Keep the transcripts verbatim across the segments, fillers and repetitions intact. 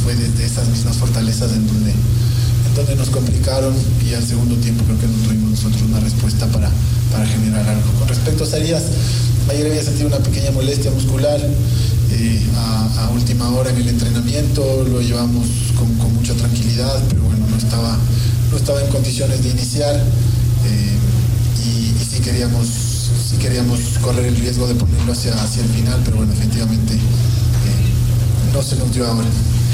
fue desde esas mismas fortalezas en donde, en donde nos complicaron, y al segundo tiempo creo que no tuvimos nosotros una respuesta para, para generar algo. Con respecto a Zarías, ayer había sentido una pequeña molestia muscular eh, a, a última hora en el entrenamiento, lo llevamos con, con mucha tranquilidad, pero bueno, no estaba, no estaba en condiciones de iniciar eh, y, y sí queríamos, sí queríamos correr el riesgo de ponerlo hacia, hacia el final, pero bueno, efectivamente eh, no se nos dio ahora.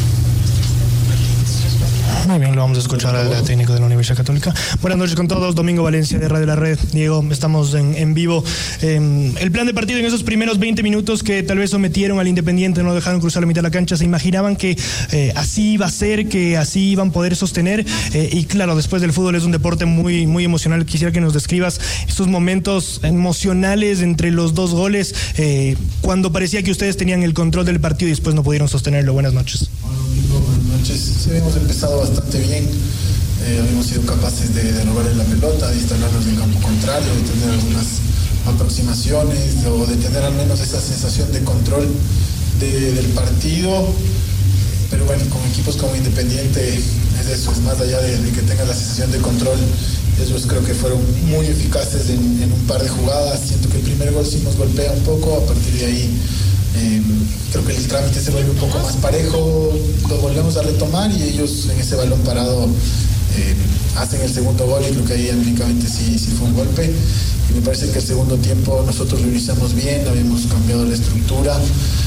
Muy bien, lo vamos a escuchar al técnico de la Universidad Católica. Buenas noches con todos, Domingo Valencia de Radio La Red. Diego, estamos en, en vivo. Eh, el plan de partido en esos primeros veinte minutos que tal vez sometieron al Independiente, no dejaron cruzar la mitad de la cancha, ¿se imaginaban que eh, así iba a ser, que así iban a poder sostener? Eh, y claro, después del fútbol es un deporte muy, muy emocional. Quisiera que nos describas esos momentos emocionales entre los dos goles, eh, cuando parecía que ustedes tenían el control del partido y después no pudieron sostenerlo. Buenas noches. Buenas noches. Sí, hemos empezado bastante bien. Eh, habíamos sido capaces de, de robarle la pelota, de instalarnos en el campo contrario, de tener algunas aproximaciones o de tener al menos esa sensación de control de, del partido. Pero bueno, con equipos como Independiente es eso, es más allá de, de que tenga la sensación de control. Ellos creo que fueron muy eficaces en, en un par de jugadas. Siento que el primer gol sí nos golpea un poco, a partir de ahí Eh, creo que el trámite se vuelve un poco más parejo, lo volvemos a retomar y ellos en ese balón parado eh, hacen el segundo gol, y creo que ahí únicamente sí, sí fue un golpe, y me parece que el segundo tiempo nosotros lo iniciamos bien, habíamos cambiado la estructura,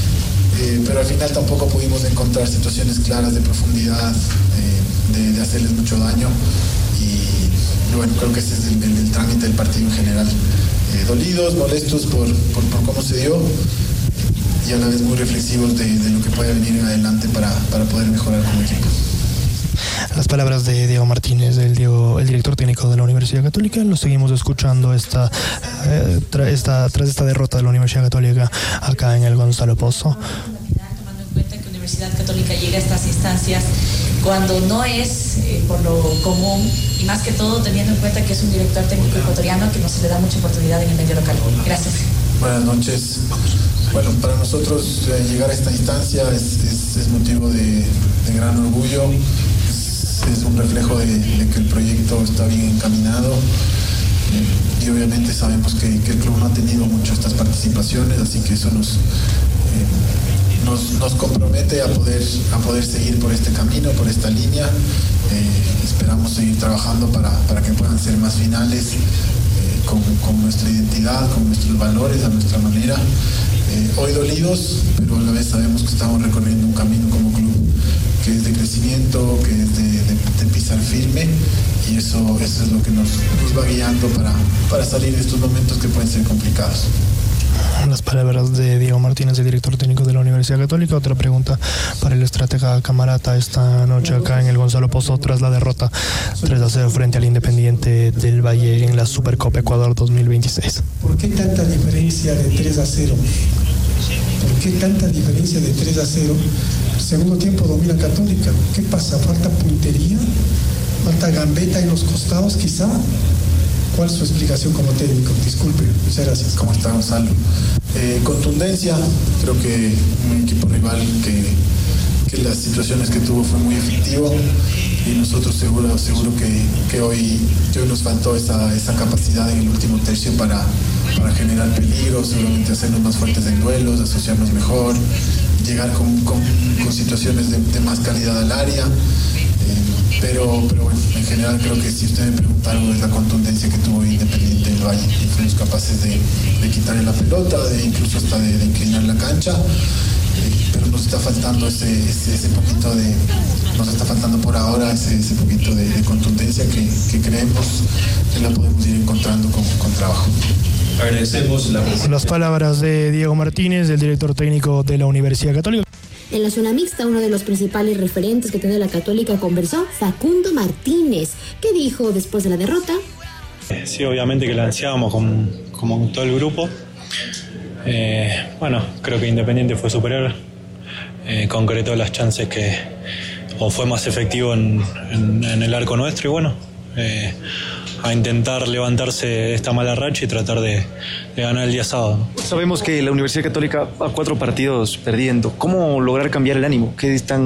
eh, pero al final tampoco pudimos encontrar situaciones claras de profundidad, eh, de, de hacerles mucho daño, y, y bueno, creo que ese es el, el, el trámite del partido en general. Eh, dolidos, molestos por, por, por cómo se dio, y a la vez muy reflexivos de, de lo que puede venir en adelante para, para poder mejorar como equipo. Las palabras de Diego Martínez, el, Diego, el director técnico de la Universidad Católica. Lo seguimos escuchando esta, eh, tra, esta, tras esta derrota de la Universidad Católica acá en el Gonzalo Pozo. Tomando en cuenta que Universidad Católica llega a estas instancias cuando no es eh, por lo común, y más que todo teniendo en cuenta que es un director técnico ecuatoriano que no se le da mucha oportunidad en el medio local. Gracias. Buenas noches. Bueno, para nosotros eh, llegar a esta instancia es, es, es motivo de, de gran orgullo, es, es un reflejo de, de que el proyecto está bien encaminado, eh, y obviamente sabemos que, que el club no ha tenido mucho estas participaciones, así que eso nos, eh, nos, nos compromete a poder, a poder seguir por este camino, por esta línea. Eh, esperamos seguir trabajando para, para que puedan ser más finales, eh, con, con nuestra identidad, con nuestros valores, a nuestra manera. Eh, hoy dolidos, pero a la vez sabemos que estamos recorriendo un camino como club que es de crecimiento, que es de, de, de pisar firme, y eso, eso es lo que nos, nos va guiando para, para salir de estos momentos que pueden ser complicados. Las palabras de Diego Martínez, el director técnico de la Universidad Católica. Otra pregunta para el estratega Camarata esta noche acá en el Gonzalo Pozo tras la derrota tres a cero frente al Independiente del Valle en la Supercopa Ecuador dos mil veintiséis. ¿Por qué tanta diferencia de tres a cero? ¿Por qué tanta diferencia de tres a cero? El segundo tiempo domina Católica. ¿Qué pasa? ¿Falta puntería? ¿Falta gambeta en los costados quizá? ¿Cuál es su explicación como técnico? Disculpe, muchas gracias. ¿Cómo está, Gonzalo? Eh, contundencia, creo que un equipo rival que, que las situaciones que tuvo fue muy efectivo, y nosotros seguro, seguro que, que, hoy, que hoy nos faltó esa, esa capacidad en el último tercio para, para generar peligro, seguramente hacernos más fuertes en duelos, asociarnos mejor, llegar con, con, con situaciones de, de más calidad al área. Eh, pero, pero bueno, en general creo que si usted me pregunta algo es la contundencia que tuvo Independiente del Valle, y fuimos capaces de, de quitarle la pelota, de incluso hasta de, de inclinar la cancha, eh, pero nos está faltando ese, ese, ese poquito de, nos está faltando por ahora ese, ese poquito de, de contundencia que, que creemos que la podemos ir encontrando con, con trabajo. Agradecemos la Las palabras de Diego Martínez, el director técnico de la Universidad Católica. En la zona mixta, uno de los principales referentes que tiene la Católica conversó, Facundo Martínez. ¿Qué dijo después de la derrota? Sí, obviamente que la ansiábamos como, como todo el grupo. Eh, bueno, creo que Independiente fue superior, eh, concretó las chances que, o fue más efectivo en, en, en el arco nuestro, y bueno, eh, a intentar levantarse de esta mala racha y tratar de, de ganar el día sábado, ¿no? Sabemos que la Universidad Católica a cuatro partidos perdiendo. ¿Cómo lograr cambiar el ánimo? ¿Qué están